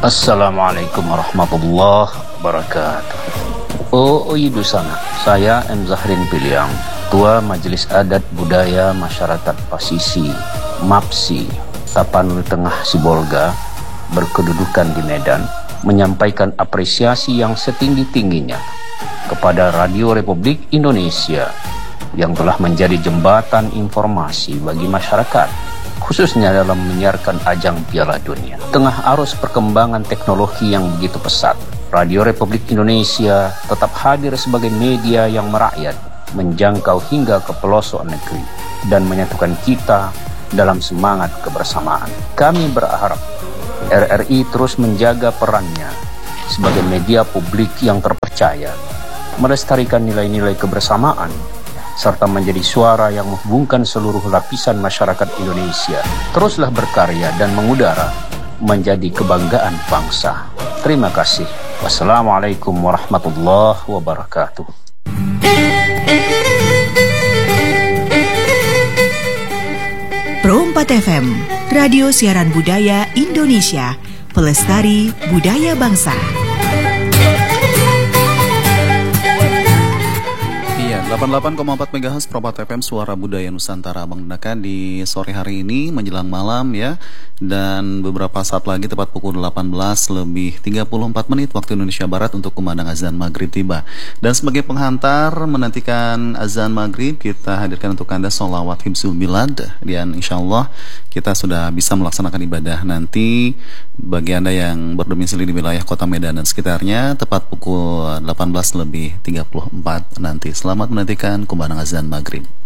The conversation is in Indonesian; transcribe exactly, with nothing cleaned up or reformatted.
Assalamualaikum warahmatullahi wabarakatuh. Oh, Oyi Dusana, saya M. Zahrin Piliang, Ketua Majelis Adat Budaya Masyarakat Pasisi, MAPSI, Tapanuli Tengah Sibolga, berkedudukan di Medan, menyampaikan apresiasi yang setinggi-tingginya kepada Radio Republik Indonesia yang telah menjadi jembatan informasi bagi masyarakat, khususnya dalam menyiarkan ajang Piala Dunia. Tengah arus perkembangan teknologi yang begitu pesat, Radio Republik Indonesia tetap hadir sebagai media yang merakyat, menjangkau hingga ke pelosok negeri, dan menyatukan kita dalam semangat kebersamaan. Kami berharap R R I terus menjaga perannya sebagai media publik yang terpercaya, melestarikan nilai-nilai kebersamaan, serta menjadi suara yang menghubungkan seluruh lapisan masyarakat Indonesia. Teruslah berkarya dan mengudara menjadi kebanggaan bangsa. Terima kasih. Wassalamualaikum warahmatullahi wabarakatuh. Pro empat F M, Radio Siaran Budaya Indonesia, pelestari budaya bangsa. delapan puluh delapan koma empat megahertz Pro empat F M Suara Budaya Nusantara menggunakan di sore hari ini menjelang malam ya. Dan beberapa saat lagi tepat pukul delapan belas lebih tiga puluh empat menit waktu Indonesia Barat untuk kumandang azan maghrib tiba. Dan sebagai penghantar menantikan azan maghrib, kita hadirkan untuk Anda sholawat Hibzul Bilad. Dan insya Allah kita sudah bisa melaksanakan ibadah nanti bagi Anda yang berdomisili di wilayah kota Medan dan sekitarnya tepat pukul delapan belas lebih tiga puluh empat nanti. Selamat menantikan kumandang azan maghrib.